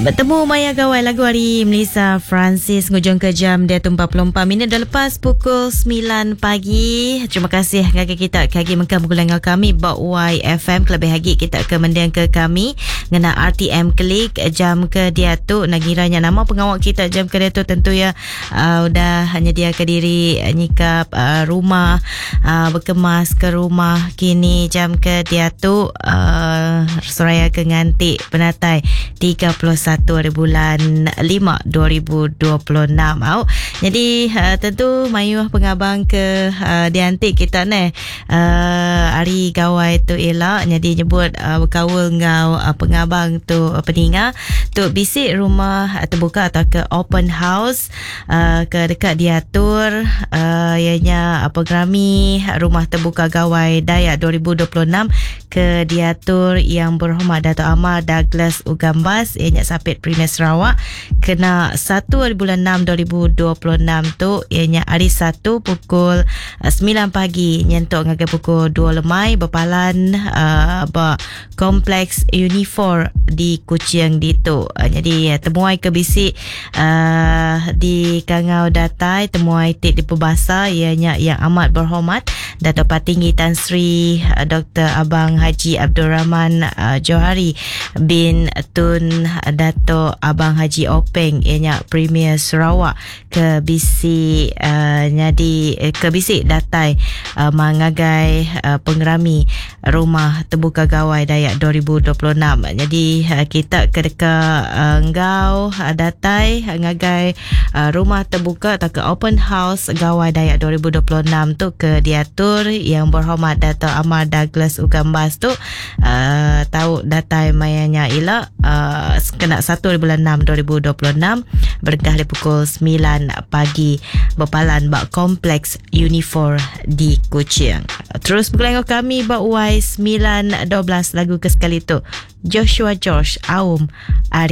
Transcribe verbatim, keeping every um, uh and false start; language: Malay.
Bertemu Maya Gawai lagu hari Melissa Francis ngujung ke jam dia tu empat puluh empat minit dah lepas pukul sembilan pagi. Terima kasih ngagi kita kagi mengkam gulangan kami Bak Y F M kelebih lagi kita ke mendeng ke kami ngena R T M klik jam ke dia tu nagiranya nama pengawal kita jam ke dia tu tentu ya uh, udah hanya dia ke diri nyikap uh, rumah uh, berkemas ke rumah kini jam ke dia tu uh, Suraya ke ngantik penatai tiga puluh satu hari bulan lima dua ribu dua puluh enam. Au. Jadi uh, tentu mayuh pengabang ke uh, diantik kita ni uh, hari gawai tu elak jadi nyebut uh, berkawal ngau uh, pengabang tu uh, peninga tu bisik rumah uh, terbuka atau ke open house uh, ke dekat diatur uh, ianya uh, programi rumah terbuka gawai Dayak dua ribu dua puluh enam ke diatur yang berhormat Dato' Amar Douglas Ugambas ianya Sapit Premier Sarawak kena satu hari bulan enam dua ribu dua puluh enam tu ianya hari Sabtu pukul uh, sembilan pagi nyentuk ngagai pukul dua lemai berpalan uh, ba kompleks Unifor di Kuching ditu. Uh, jadi uh, temuai ke bisik uh, di Kangau Datai temuai tik di Perbasa ianya yang amat berhormat Dato' Patinggi Tan Sri uh, Doktor Abang Haji Abdul Rahman uh, Johari bin Tun Dato' Abang Haji Openg ianya Premier Sarawak ke bisik uh, nyadi eh, ke bisik datai uh, mengagai uh, pengerami rumah terbuka gawai Dayak dua ribu dua puluh enam. Jadi uh, kita ke dekat uh, ngau uh, datai ngagai uh, rumah terbuka atau ke open house gawai Dayak dua ribu dua puluh enam tu ke diatur yang berhormat Dato' Amar Douglas Ugambas tu uh, tahu datai mayanya ila uh, kena satu bulan enam dua ribu dua puluh enam bergah di pukul sembilan pagi berpalan bak kompleks Unifor di Kuching. Terus berkelengok kami Bak Y sembilan dua belas lagu ke sekali tu Joshua Josh Aum Ari